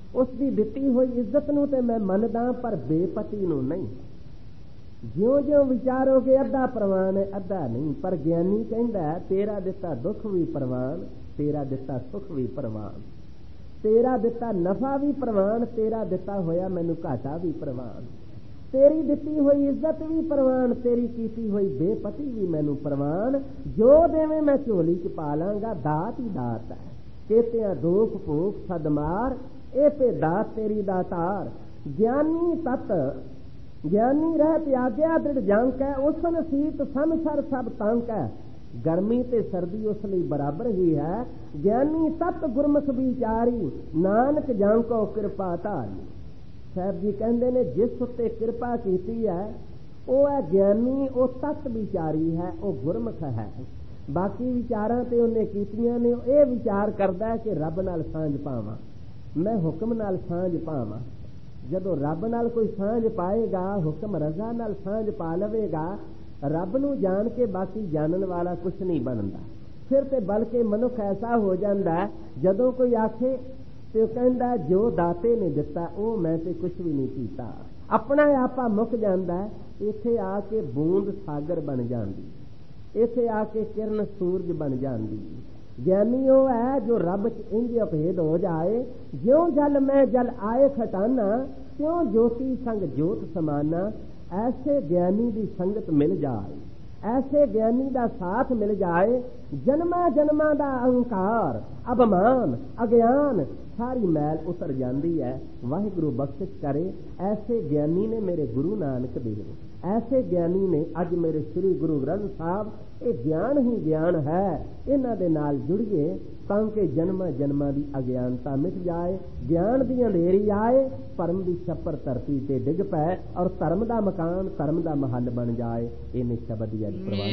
उसकी दिती हुई इज्जत नूं ते मैं मनदा पर बेपति नूं नहीं। ज्यों ज्यों विचारोगे अद्धा प्रवान है अद्धा नहीं। पर ज्ञानी कहंदा तेरा दिता दुख भी प्रवान, तेरा दिता सुख भी प्रवान, तेरा दिता नफा भी प्रवान, तेरा दिता होया मैनू घाटा भी प्रवान, तेरी दिती हुई इज्जत भी प्रवान, तेरी कीती हुई बेपति भी मैनू प्रवान। जो देवे मैं झोली च पा लांगा, दात ही दात है। केतिया दुख भूख सदमार, ए ते दात तेरी दातार। ज्ञानी तत ज्ञानी रहत आग्या दृढ़ जांक है, उसन सीत संसर सब तांक है। गर्मी ते सर्दी उस लिए बराबर ही है। ज्ञानी तत गुरमुख विचारी, नानक जांको कृपा धारी। साहब जी कहते ने जिस उत्ते कृपा कीती है वो है ज्ञानी, वो तत विचारी है, वो गुरमुख है। बाकी विचारां ते उन्हें कीतियां ने, ये विचार करता है कि रब नाल सांझ पावां, मैं हुक्म नाल सांझ पावां। जदों रब नाल कोई सांझ पाएगा, हुक्म रजा नाल सांझ पा लवेगा, रब नूं जान के बाकी जानन वाला कुछ नहीं बनता। फिर ते बल्कि मनुख ऐसा हो जाता है जदों कोई आखे तो कहता जो दाते ने दिता वो मैं ते कुछ भी नहीं कीता, अपना आपा मुक जाता है। इत्थे आके बूंद सागर बन जाती, इत्थे आके किरण सूरज बन जाती। ज्ञानी वो है जो रब च इंज अभेद हो जाए। ज्यों जल मैं जल आए खटाना, त्यों ज्योति संग ज्योत समाना। ऐसे ज्ञानी की संगत मिल जाए, ऐसे ज्ञानी का साथ मिल जाए, जन्मा जन्मा का अहंकार अभिमान अज्ञान सारी मैल उतर जाती है। वाहिगुरु बख्शिश करे। ऐसे ज्ञानी ने मेरे गुरु नानक देव, ऐसे ज्ञानी ने अज मेरे श्री गुरु ग्रंथ साहब, ये ज्ञान ही ज्ञान है। इन्हां दे नाल जुड़िए ताकि जन्मा जन्मा की अज्ञानता मिट जाए, ज्ञान की अंधेरी आए, परम की छप्पर धरती से डिग पै और धर्म का मकान धर्म का महल बन जाए। इन्हें शब्द अज प्रवान